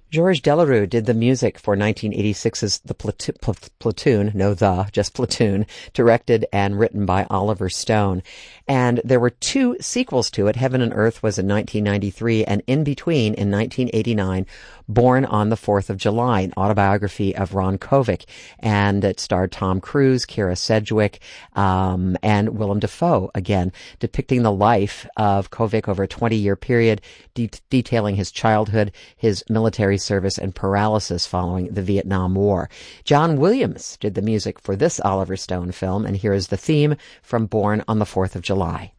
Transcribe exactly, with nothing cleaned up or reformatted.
Georges Delerue did the music for nineteen eighty-six's The Platoon, Platoon, no the, just Platoon, directed and written by Oliver Stone. And there were two sequels to it. Heaven and Earth was in nineteen ninety-three, and In Between in nineteen eighty-nine, Born on the fourth of July, an autobiography of Ron Kovic. And it starred Tom Cruise, Kira Sedgwick, um, and Willem Dafoe, again, depicting the life of Kovic over a twenty-year period, de- detailing his childhood, his military service, and paralysis following the Vietnam War. John Williams did the music for this Oliver Stone film, and here is the theme from Born on the fourth of July.